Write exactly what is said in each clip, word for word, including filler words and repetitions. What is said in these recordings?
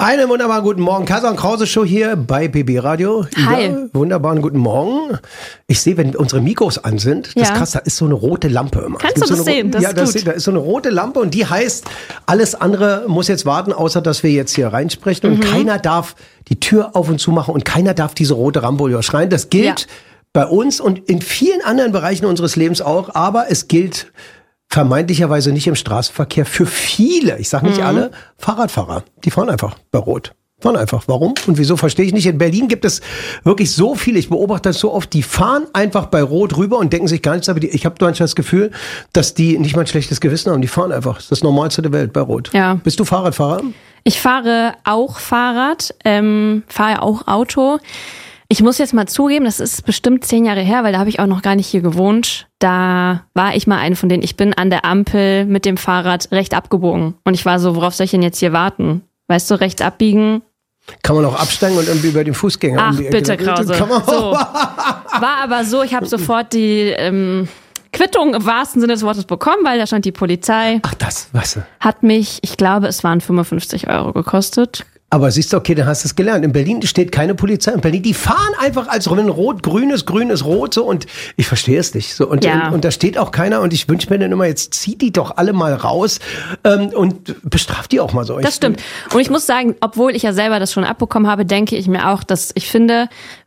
Einen wunderbaren guten Morgen. Kaiser und Krause Show hier bei B B Radio. Hi. Ja, wunderbaren guten Morgen. Ich sehe, wenn unsere Mikros an sind, das Ja. ist krass, da ist so eine rote Lampe immer. Kannst Es gibt du so das eine, sehen? Das ja, ist das, gut. da ist so eine rote Lampe und die heißt, alles andere muss jetzt warten, außer dass wir jetzt hier reinsprechen. Und Mhm. keiner darf die Tür auf und zu machen und keiner darf diese rote Lampe überschreien. Das gilt Ja. bei uns und in vielen anderen Bereichen unseres Lebens auch, aber es gilt vermeintlicherweise nicht im Straßenverkehr für viele, ich sage nicht Mhm. alle, Fahrradfahrer. Die fahren einfach bei Rot. Fahren einfach. Warum und wieso, verstehe ich nicht. In Berlin gibt es wirklich so viele, ich beobachte das so oft, die fahren einfach bei Rot rüber und denken sich gar nichts, aber die, ich habe manchmal das Gefühl, dass die nicht mal ein schlechtes Gewissen haben. Die fahren einfach. Das ist das Normalste der Welt bei Rot. Ja. Bist du Fahrradfahrer? Ich fahre auch Fahrrad, ähm, fahre auch Auto. Ich muss jetzt mal zugeben, das ist bestimmt zehn Jahre her, weil da habe ich auch noch gar nicht hier gewohnt. Da war ich mal eine von denen. Ich bin an der Ampel mit dem Fahrrad recht abgebogen. Und ich war so, worauf soll ich denn jetzt hier warten? Weißt du, rechts abbiegen. Kann man auch absteigen und irgendwie über den Fußgänger Ach, um die Ecke. bitte, Krause. Kann man So. War aber so, ich habe sofort die ähm, Quittung im wahrsten Sinne des Wortes bekommen, weil da stand die Polizei. Ach, das, weißt du. Hat mich, ich glaube, es waren fünfundfünfzig Euro gekostet. Aber siehst du, okay, dann hast du es gelernt. In Berlin steht keine Polizei. In Berlin, die fahren einfach als wenn rot, grün ist, grün ist rot, so, und ich verstehe es nicht. So, und, Ja. und, und da steht auch keiner und ich wünsche mir dann immer, jetzt zieht die doch alle mal raus ähm, und bestraft die auch mal so. Das Ich- stimmt. Und ich muss sagen, obwohl ich ja selber das schon abbekommen habe, denke ich mir auch, dass ich finde,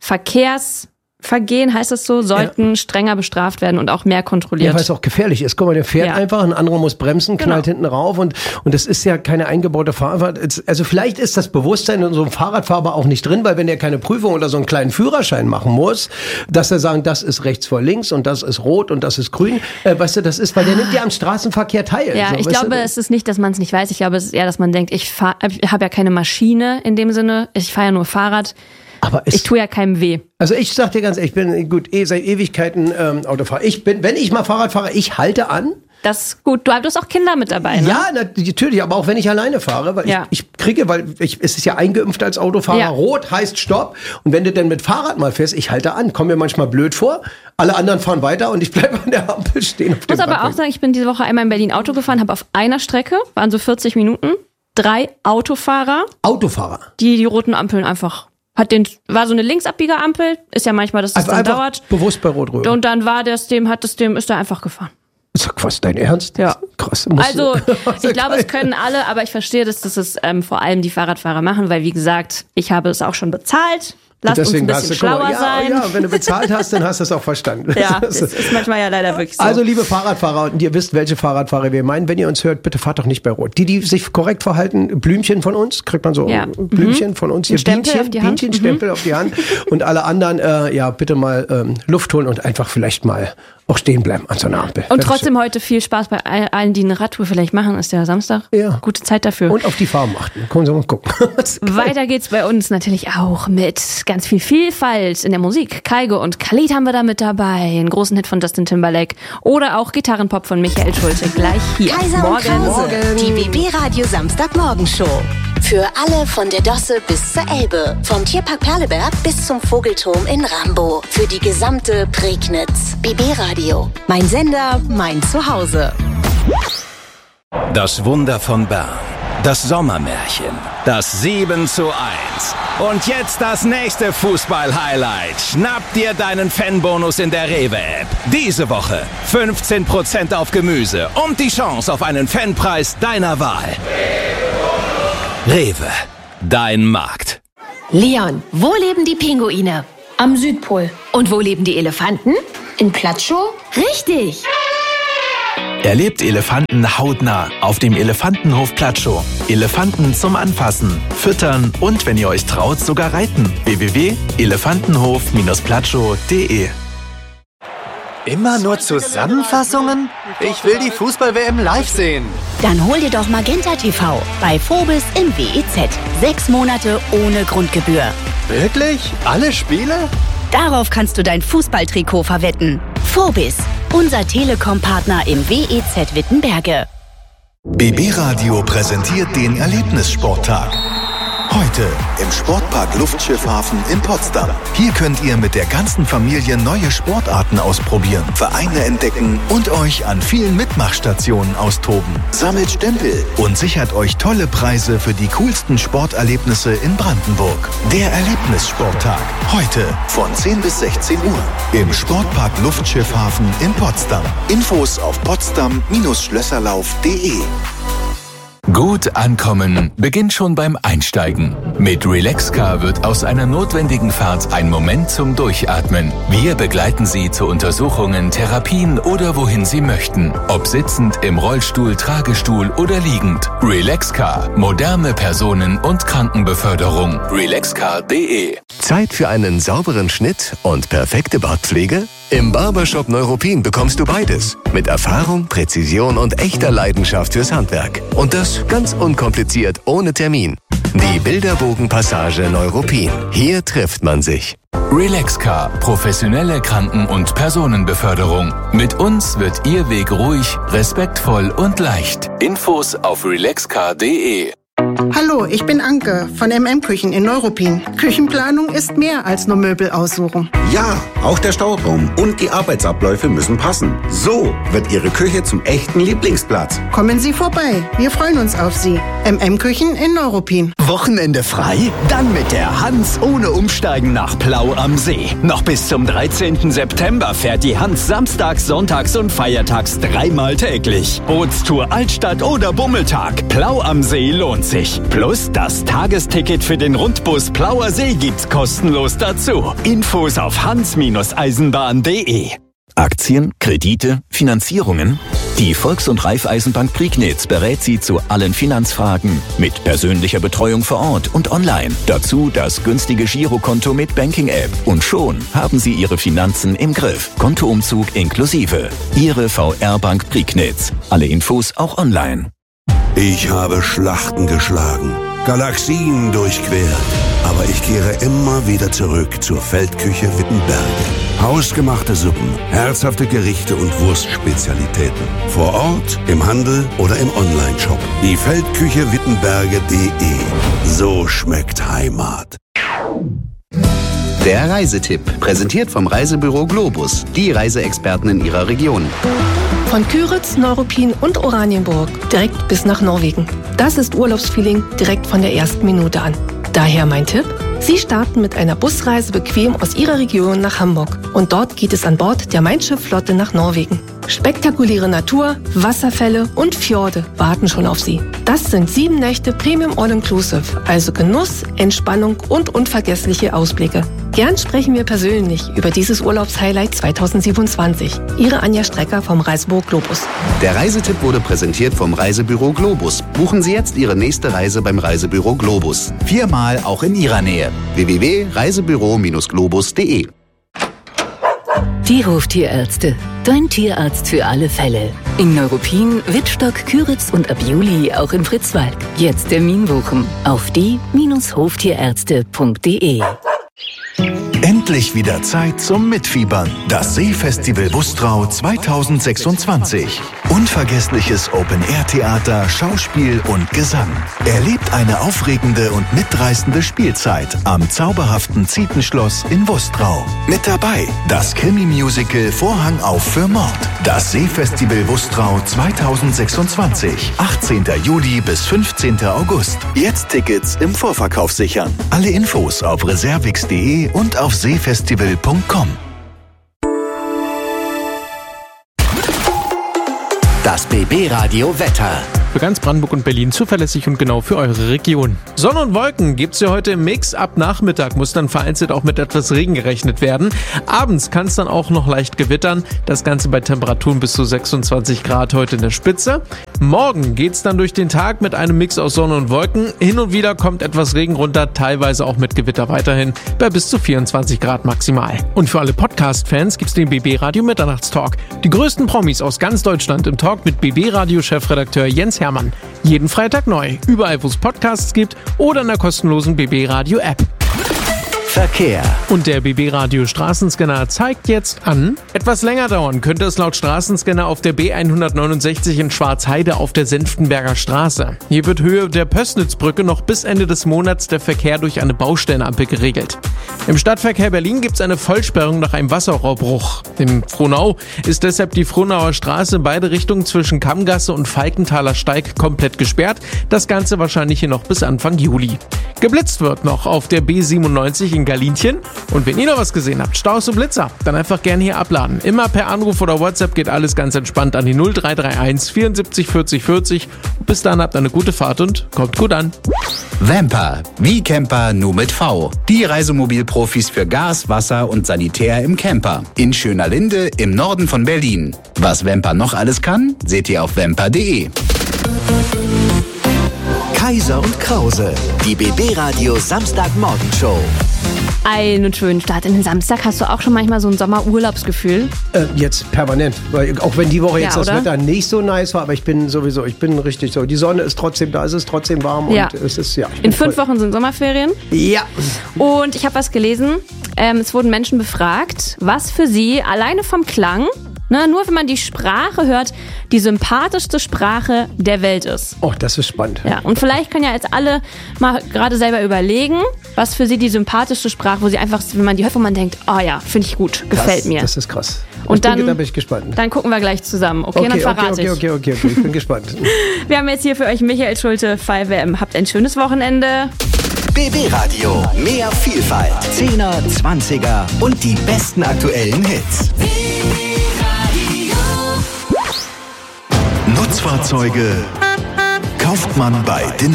Verkehrsvergehen, heißt das so, sollten strenger bestraft werden und auch mehr Ja, kontrolliert. weil es auch gefährlich ist. Guck mal, der fährt Ja. einfach, ein anderer muss bremsen, knallt Genau. hinten rauf und, und das ist ja keine eingebaute Fahrrad. Also vielleicht ist das Bewusstsein in so einem Fahrradfahrer auch nicht drin, weil wenn der keine Prüfung oder so einen kleinen Führerschein machen muss, dass er sagen, das ist rechts vor links und das ist rot und das ist grün. Äh, weißt du, das ist, weil der nimmt ja am Straßenverkehr teil. Ja, so, ich weißt glaube, du? es ist nicht, dass man es nicht weiß. Ich glaube, es ist eher, dass man denkt, ich, fahr- ich habe ja keine Maschine in dem Sinne. Ich fahre ja nur Fahrrad. Aber es, Ich tue ja keinem weh. also ich sag dir ganz ehrlich, ich bin gut eh seit Ewigkeiten ähm, Autofahrer. Ich bin, wenn ich mal Fahrrad fahre, ich halte an. Das ist gut. Du hast auch Kinder mit dabei, ne? Ja, natürlich, aber auch wenn ich alleine fahre, weil Ja. ich, ich kriege, weil ich, es ist ja eingeimpft als Autofahrer, Ja. rot heißt Stopp. Und wenn du denn mit Fahrrad mal fährst, ich halte an, komme mir manchmal blöd vor, alle anderen fahren weiter und ich bleibe an der Ampel stehen. Auf Ich dem muss aber auch Parkplatz. sagen, ich bin diese Woche einmal in Berlin Auto gefahren, habe auf einer Strecke, waren so vierzig Minuten, drei Autofahrer, Autofahrer. die die roten Ampeln einfach, hat den, war so eine Linksabbieger-Ampel, ist ja manchmal, dass das Also dann einfach dauert. bewusst bei Rot rüber. Und dann war das dem, hat das dem, ist er einfach gefahren. Sag, was, dein Ernst? Ja. Krass. Musst Also, du- ich glaube, es können alle, aber ich verstehe, dass das es ähm, vor allem die Fahrradfahrer machen, weil wie gesagt, ich habe es auch schon bezahlt. Lasst uns ein bisschen hast du, guck mal, schlauer ja, sein. Ja, wenn du bezahlt hast, dann hast du es auch verstanden. Ja, Das es ist manchmal ja leider wirklich so. Also, liebe Fahrradfahrer, und ihr wisst, welche Fahrradfahrer wir meinen, wenn ihr uns hört, bitte fahrt doch nicht bei Rot. Die, die sich korrekt verhalten, Blümchen von uns, kriegt man so Ja. Blümchen von uns, hier Ein Stempel Bienchen, auf die Hand. Bienchen, Stempel auf die Hand. Und alle anderen, äh, ja, bitte mal ähm, Luft holen und einfach vielleicht mal auch stehen bleiben an so einer Ampel. Und Wäre trotzdem heute viel Spaß bei all- allen, die eine Radtour vielleicht machen. Ist ja Samstag. Ja. Gute Zeit dafür. schön. Und auf die Farben achten. Kommen Sie mal gucken. Weiter geht's bei uns natürlich auch mit ganz viel Vielfalt in der Musik. Kygo und Khalid haben wir da mit dabei. Einen großen Hit von Justin Timberlake. Oder auch Gitarrenpop von Michael Schulte. Gleich hier. Kaiser und Krause, die B B Radio Samstagmorgenshow. Für alle von der Dosse bis zur Elbe, vom Tierpark Perleberg bis zum Vogelturm in Rambo. Für die gesamte Prignitz. B B Radio. Mein Sender, mein Zuhause. Das Wunder von Bern. Das Sommermärchen. Das sieben zu eins. Und jetzt das nächste Fußball-Highlight. Schnapp dir deinen Fanbonus in der Rewe-App. Diese Woche fünfzehn Prozent auf Gemüse und die Chance auf einen Fanpreis deiner Wahl. Rewe. Dein Markt. Leon, wo leben die Pinguine? Am Südpol. Und wo leben die Elefanten? In Platschow? Richtig! Erlebt Elefanten hautnah auf dem Elefantenhof Platschow. Elefanten zum Anfassen, Füttern und, wenn ihr euch traut, sogar reiten. w w w punkt elefantenhof platschow punkt de Immer nur Zusammenfassungen? Ich will die Fußball-W M live sehen. Dann hol dir doch Magenta T V bei Phobis im W E Z. Sechs Monate ohne Grundgebühr. Wirklich? Alle Spiele? Darauf kannst du dein Fußballtrikot verwetten. Phobis, unser Telekom-Partner im W E Z Wittenberge. B B Radio präsentiert den Erlebnissporttag. Heute im Sportpark Luftschiffhafen in Potsdam. Hier könnt ihr mit der ganzen Familie neue Sportarten ausprobieren, Vereine entdecken und euch an vielen Mitmachstationen austoben. Sammelt Stempel und sichert euch tolle Preise für die coolsten Sporterlebnisse in Brandenburg. Der Erlebnissporttag. Heute von zehn bis sechzehn Uhr im Sportpark Luftschiffhafen in Potsdam. Infos auf potsdam Schlösserlauf punkt de. Gut ankommen beginnt schon beim Einsteigen. Mit Relaxcar wird aus einer notwendigen Fahrt ein Moment zum Durchatmen. Wir begleiten Sie zu Untersuchungen, Therapien oder wohin Sie möchten. Ob sitzend, im Rollstuhl, Tragestuhl oder liegend. Relaxcar. Moderne Personen- und Krankenbeförderung. relaxcar punkt de. Zeit für einen sauberen Schnitt und perfekte Bartpflege? Im Barbershop Neuruppin bekommst du beides. Mit Erfahrung, Präzision und echter Leidenschaft fürs Handwerk. Und das ganz unkompliziert, ohne Termin. Die Bilderbogenpassage Neuruppin. Hier trifft man sich. Relaxcar. Professionelle Kranken- und Personenbeförderung. Mit uns wird Ihr Weg ruhig, respektvoll und leicht. Infos auf relaxcar punkt de. Hallo, ich bin Anke von M M Küchen in Neuruppin. Küchenplanung ist mehr als nur Möbel aussuchen. Ja, auch der Stauraum und die Arbeitsabläufe müssen passen. So wird Ihre Küche zum echten Lieblingsplatz. Kommen Sie vorbei, wir freuen uns auf Sie. M M Küchen in Neuruppin. Wochenende frei? Dann mit der Hans ohne Umsteigen nach Plau am See. Noch bis zum dreizehnten September fährt die Hans samstags, sonntags und feiertags dreimal täglich. Bootstour Altstadt oder Bummeltag. Plau am See lohnt sich. Plus das Tagesticket für den Rundbus Plauer See gibt's kostenlos dazu. Infos auf hans Eisenbahn punkt de. Aktien, Kredite, Finanzierungen? Die Volks- und Raiffeisenbank Prignitz berät Sie zu allen Finanzfragen mit persönlicher Betreuung vor Ort und online. Dazu das günstige Girokonto mit Banking-App. Und schon haben Sie Ihre Finanzen im Griff. Kontoumzug inklusive. Ihre V R-Bank Prignitz. Alle Infos auch online. Ich habe Schlachten geschlagen, Galaxien durchquert, aber ich kehre immer wieder zurück zur Feldküche Wittenberge. Hausgemachte Suppen, herzhafte Gerichte und Wurstspezialitäten. Vor Ort, im Handel oder im Onlineshop. Die Feldküche Wittenberge punkt de. So schmeckt Heimat. Der Reisetipp, präsentiert vom Reisebüro Globus, die Reiseexperten in Ihrer Region. Von Küritz, Neuruppin und Oranienburg direkt bis nach Norwegen. Das ist Urlaubsfeeling direkt von der ersten Minute an. Daher mein Tipp: Sie starten mit einer Busreise bequem aus Ihrer Region nach Hamburg. Und dort geht es an Bord der Mein Schiff-Flotte nach Norwegen. Spektakuläre Natur, Wasserfälle und Fjorde warten schon auf Sie. Das sind sieben Nächte Premium All-Inclusive, also Genuss, Entspannung und unvergessliche Ausblicke. Gern sprechen wir persönlich über dieses Urlaubshighlight zweitausendsiebenundzwanzig. Ihre Anja Strecker vom Reisebüro Globus. Der Reisetipp wurde präsentiert vom Reisebüro Globus. Buchen Sie jetzt Ihre nächste Reise beim Reisebüro Globus. Viermal auch in Ihrer Nähe. w w w punkt reisebüro globus punkt de. Die Hoftierärzte. Dein Tierarzt für alle Fälle. In Neuruppin, Wittstock, Küritz und ab Juli auch in Fritzwalk. Jetzt Termin buchen auf die Hoftierärzte punkt de. Endlich wieder Zeit zum Mitfiebern. Das Seefestival Bustrau zweitausendsechsundzwanzig. Unvergessliches Open-Air-Theater, Schauspiel und Gesang. Erlebt eine aufregende und mitreißende Spielzeit am zauberhaften Zietenschloss in Bustrau. Mit dabei das Krimi-Musical Vorhang auf für Mord. Das Seefestival Bustrau zweitausendsechsundzwanzig. achtzehnten Juli bis fünfzehnten August. Jetzt Tickets im Vorverkauf sichern. Alle Infos auf reservix punkt de und auf seefestival punkt com. Das B B-Radio Wetter. Für ganz Brandenburg und Berlin zuverlässig und genau für eure Region. Sonne und Wolken gibt's ja heute im Mix. Ab Nachmittag muss dann vereinzelt auch mit etwas Regen gerechnet werden. Abends kann es dann auch noch leicht gewittern. Das Ganze bei Temperaturen bis zu sechsundzwanzig Grad heute in der Spitze. Morgen geht's dann durch den Tag mit einem Mix aus Sonne und Wolken. Hin und wieder kommt etwas Regen runter, teilweise auch mit Gewitter weiterhin bei bis zu vierundzwanzig Grad maximal. Und für alle Podcast-Fans gibt's den B B-Radio Mitternachtstalk. Die größten Promis aus ganz Deutschland im Talk mit B B-Radio-Chefredakteur Jens Hermann. Jeden Freitag neu, überall wo es Podcasts gibt oder in der kostenlosen B B-Radio-App. Verkehr. Und der B B Radio Straßenscanner zeigt jetzt an, etwas länger dauern könnte es laut Straßenscanner auf der B hundertneunundsechzig in Schwarzheide auf der Senftenberger Straße. Hier wird Höhe der Pößnitzbrücke noch bis Ende des Monats der Verkehr durch eine Baustellenampel geregelt. Im Stadtverkehr Berlin gibt es eine Vollsperrung nach einem Wasserrohrbruch. In Frohnau ist deshalb die Frohnauer Straße in beide Richtungen zwischen Kammgasse und Falkenthaler Steig komplett gesperrt. Das Ganze wahrscheinlich hier noch bis Anfang Juli. Geblitzt wird noch auf der B siebenundneunzig in Galinchen. Und wenn ihr noch was gesehen habt, Staus und Blitzer, dann einfach gerne hier abladen. Immer per Anruf oder WhatsApp geht alles ganz entspannt an die null drei drei eins vierundsiebzig vierzig vierzig. Bis dann habt eine gute Fahrt und kommt gut an. Vamper, wie Camper nur mit V. Die Reisemobilprofis für Gas, Wasser und Sanitär im Camper. In Schönerlinde im Norden von Berlin. Was Vamper noch alles kann, seht ihr auf vamper punkt de. Kaiser und Krause, die B B Radio Samstagmorgenshow. Einen schönen Start in den Samstag. Hast du auch schon manchmal so ein Sommerurlaubsgefühl? Äh, jetzt permanent. Weil, auch wenn die Woche jetzt Ja, das oder? Wetter nicht so nice war, aber ich bin sowieso, ich bin richtig so. Die Sonne ist trotzdem da, es ist trotzdem warm Ja. und es ist, ja. ich bin In fünf voll- Wochen sind Sommerferien. Ja. Und ich habe was gelesen. Ähm, es wurden Menschen befragt, was für sie alleine vom Klang, ne, nur wenn man die Sprache hört, die sympathischste Sprache der Welt ist. Oh, das ist spannend. Ja, und vielleicht können ja jetzt alle mal gerade selber überlegen, was für sie die sympathischste Sprache, wo sie einfach, wenn man die hört, wo man denkt, oh ja, finde ich gut, gefällt das, mir. Das ist krass. Und ich bin, dann- da bin ich gespannt. Dann gucken wir gleich zusammen, okay? okay, Dann verrate okay, okay, okay, okay, okay, ich bin gespannt. ich. Wir haben jetzt hier für euch Michael Schulte, five A M. Habt ein schönes Wochenende. B B Radio, mehr Vielfalt. Zehner, Zwanziger und die besten aktuellen Hits. Nutzfahrzeuge kauft man bei Dinner